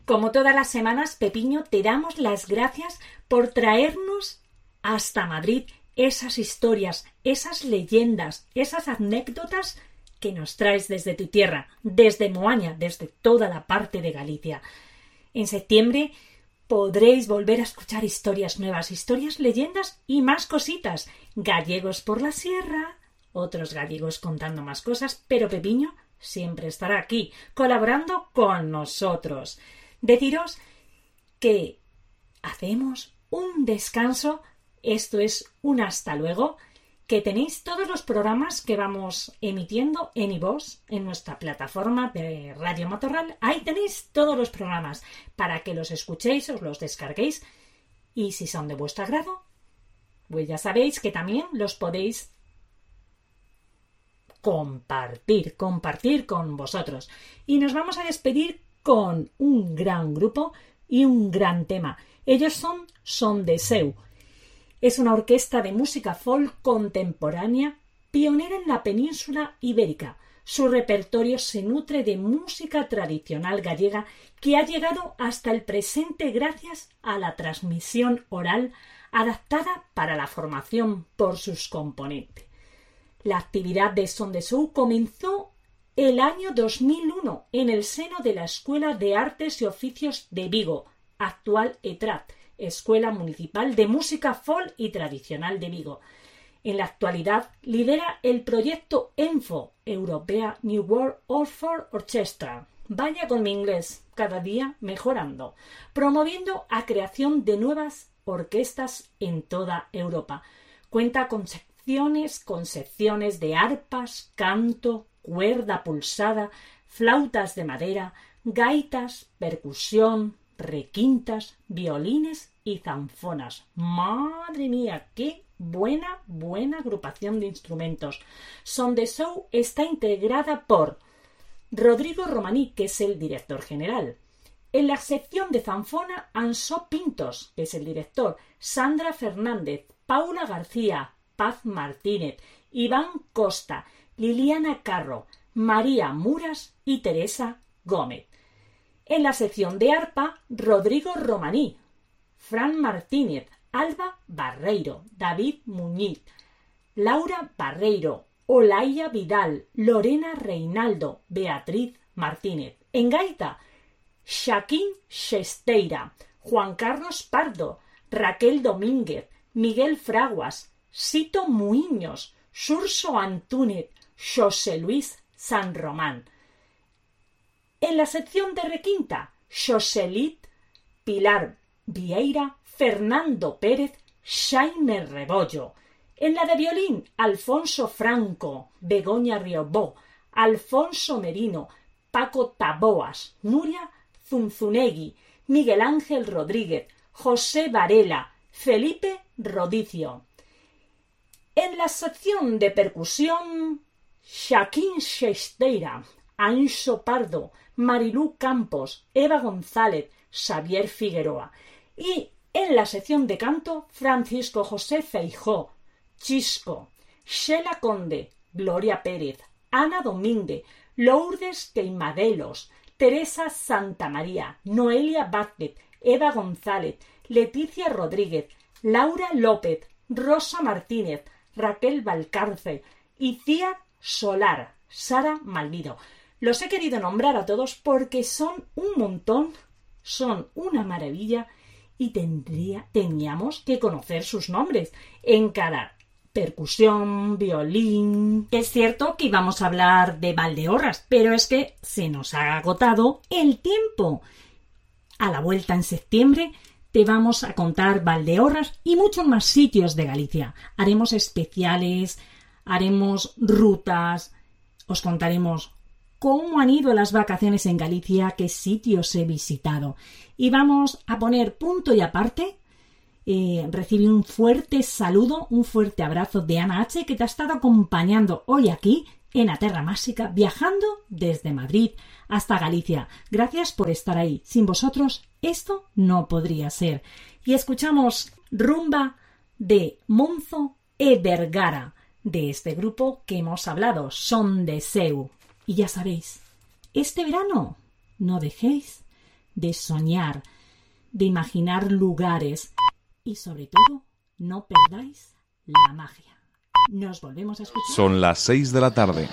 Como todas las semanas, Pepiño, te damos las gracias por traernos hasta Madrid esas historias, esas leyendas, esas anécdotas que nos traes desde tu tierra, desde Moaña, desde toda la parte de Galicia. En septiembre podréis volver a escuchar historias nuevas, historias, leyendas y más cositas. Gallegos por la sierra, otros gallegos contando más cosas, pero Pepiño siempre estará aquí, colaborando con nosotros. Deciros que hacemos un descanso, esto es un hasta luego, que tenéis todos los programas que vamos emitiendo en iVoox, en nuestra plataforma de Radio Matorral. Ahí tenéis todos los programas para que los escuchéis, os los descarguéis y si son de vuestro agrado, pues ya sabéis que también los podéis compartir con vosotros. Y nos vamos a despedir con un gran grupo y un gran tema. Ellos son Son de Seu. Es una orquesta de música folk contemporánea pionera en la península ibérica. Su repertorio se nutre de música tradicional gallega que ha llegado hasta el presente gracias a la transmisión oral adaptada para la formación por sus componentes. La actividad de Son de Seu comenzó el año 2001 en el seno de la Escuela de Artes y Oficios de Vigo, actual ETRAT, Escuela Municipal de Música Folk y Tradicional de Vigo. En la actualidad lidera el proyecto ENFO, Europea New World Oxford Orchestra. Vaya con mi inglés, cada día mejorando, promoviendo a creación de nuevas orquestas en toda Europa. Cuenta con secciones de arpas, canto, cuerda pulsada, flautas de madera, gaitas, percusión, requintas, violines y zanfonas. ¡Madre mía! ¡Qué buena agrupación de instrumentos! Son de Seu está integrada por Rodrigo Romaní, que es el director general. En la sección de zanfona, Ansó Pintos, que es el director, Sandra Fernández, Paula García, Paz Martínez, Iván Costa, Liliana Carro, María Muras y Teresa Gómez. En la sección de arpa, Rodrigo Romaní, Fran Martínez, Alba Barreiro, David Muñiz, Laura Barreiro, Olaya Vidal, Lorena Reinaldo, Beatriz Martínez. En gaita, Shaquín Xesteira, Juan Carlos Pardo, Raquel Domínguez, Miguel Fraguas, Sito Muiños, Xurxo Antúnez, José Luis San Román. En la sección de requinta, Xoselit, Pilar Vieira, Fernando Pérez, Xaime Rebollo. En la de violín, Alfonso Franco, Begoña Riobó, Alfonso Merino, Paco Taboas, Nuria Zunzunegui, Miguel Ángel Rodríguez, José Varela, Felipe Rodicio. En la sección de percusión, Shaquín Xesteira, Anxo Pardo, Marilú Campos, Eva González, Xavier Figueroa. Y en la sección de canto, Francisco José Feijó, Chisco, Xela Conde, Gloria Pérez, Ana Domínguez, Lourdes Queimadelos, Teresa Santamaría, Noelia Vázquez, Eva González, Leticia Rodríguez, Laura López, Rosa Martínez, Raquel Valcárcel y Cía Solar, Sara Malvido. Los he querido nombrar a todos porque son un montón, son una maravilla y teníamos que conocer sus nombres en cada percusión, violín. Es cierto que íbamos a hablar de Valdeorras, pero es que se nos ha agotado el tiempo. A la vuelta en septiembre te vamos a contar Valdeorras y muchos más sitios de Galicia. Haremos especiales, haremos rutas, os contaremos cómo han ido las vacaciones en Galicia, qué sitios he visitado. Y vamos a poner punto y aparte. Recibí un fuerte saludo, un fuerte abrazo de Ana H., que te ha estado acompañando hoy aquí en A Terra Másica, viajando desde Madrid hasta Galicia. Gracias por estar ahí. Sin vosotros esto no podría ser. Y escuchamos Rumba de Monzo e Vergara, de este grupo que hemos hablado, Son de Seu. Y ya sabéis, este verano no dejéis de soñar, de imaginar lugares y sobre todo, no perdáis la magia. Nos volvemos a escuchar. Son las 6 de la tarde.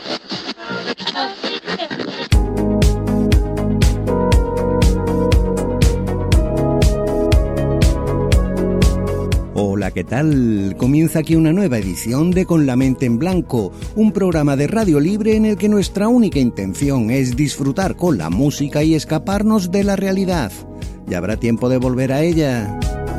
Hola, ¿qué tal? Comienza aquí una nueva edición de Con la mente en blanco, un programa de radio libre en el que nuestra única intención es disfrutar con la música y escaparnos de la realidad. Ya habrá tiempo de volver a ella.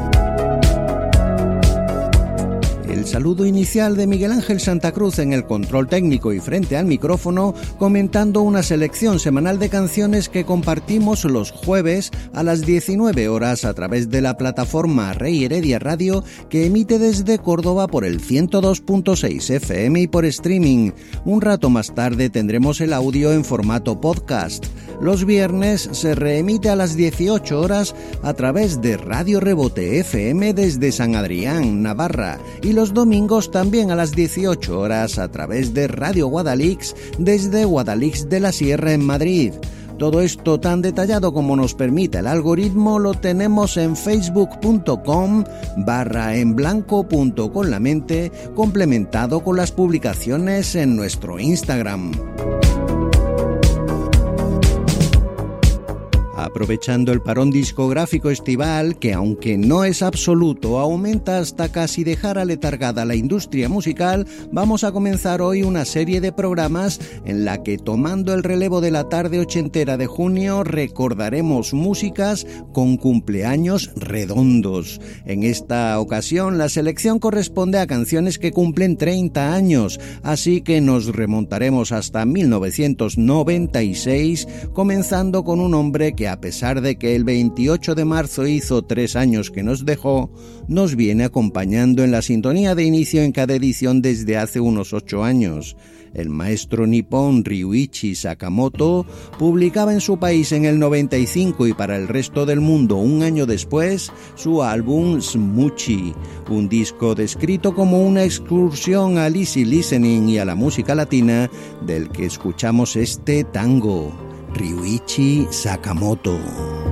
El saludo inicial de Miguel Ángel Santa Cruz en el control técnico y frente al micrófono, comentando una selección semanal de canciones que compartimos los jueves a las 19 horas a través de la plataforma Rey Heredia Radio, que emite desde Córdoba por el 102.6 FM y por streaming. Un rato más tarde tendremos el audio en formato podcast. Los viernes se reemite a las 18 horas a través de Radio Rebote FM desde San Adrián, Navarra, y los domingos también a las 18 horas a través de Radio Guadalix desde Guadalix de la Sierra en Madrid. Todo esto tan detallado como nos permite el algoritmo lo tenemos en facebook.com/enblanco.conlamente, complementado con las publicaciones en nuestro Instagram. Aprovechando el parón discográfico estival, que aunque no es absoluto, aumenta hasta casi dejar aletargada la industria musical, vamos a comenzar hoy una serie de programas en la que, tomando el relevo de la tarde ochentera de junio, recordaremos músicas con cumpleaños redondos. En esta ocasión, la selección corresponde a canciones que cumplen 30 años, así que nos remontaremos hasta 1996, comenzando con un hombre que, a pesar de que el 28 de marzo hizo 3 años que nos dejó, nos viene acompañando en la sintonía de inicio en cada edición desde hace unos 8 años. El maestro nipón Ryuichi Sakamoto publicaba en su país en el 95 y para el resto del mundo un año después su álbum Smoochie, un disco descrito como una excursión al easy listening y a la música latina, del que escuchamos este tango. Ryuichi Sakamoto.